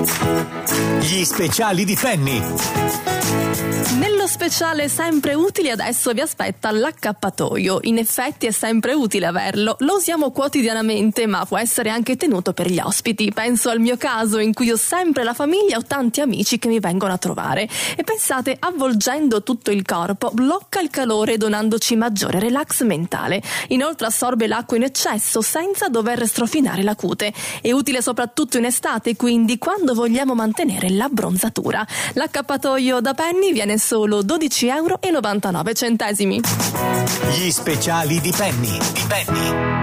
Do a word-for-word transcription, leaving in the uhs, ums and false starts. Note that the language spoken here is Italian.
Gli speciali di Penny. Nello speciale sempre utile adesso vi aspetta l'accappatoio. In effetti è sempre utile averlo, lo usiamo quotidianamente ma può essere anche tenuto per gli ospiti. Penso al mio caso in cui ho sempre la famiglia o tanti amici che mi vengono a trovare. E pensate, avvolgendo tutto il corpo blocca il calore donandoci maggiore relax mentale. Inoltre assorbe l'acqua in eccesso senza dover strofinare la cute. È utile soprattutto in estate, quindi quando vogliamo mantenere l'abbronzatura. L'accappatoio da Penny viene solo dodici euro e novantanove centesimi. Gli speciali di Penny. Di Penny.